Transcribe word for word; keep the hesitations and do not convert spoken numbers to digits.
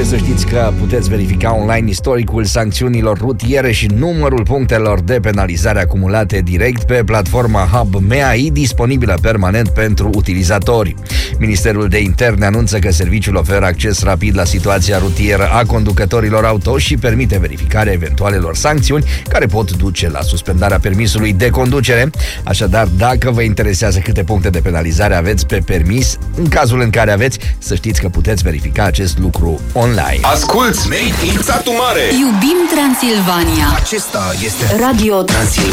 să știți că puteți verifica online istoricul sancțiunilor rutiere și numărul punctelor de penalizare acumulate direct pe platforma Hub M A I, disponibilă permanent pentru utilizatori. Ministerul de Interne anunță că serviciul oferă acces rapid la situația rutieră a conducătorilor auto și permite verificarea eventualelor sancțiuni care pot duce la suspendarea permisului de conducere. Așadar, dacă vă interesează câte puncte de penalizare aveți pe permis, în cazul în care aveți, să știți că puteți verifica acest lucru online. Asculți Made in Satu Mare. Iubim Transilvania. Acesta este Radio Transilvania.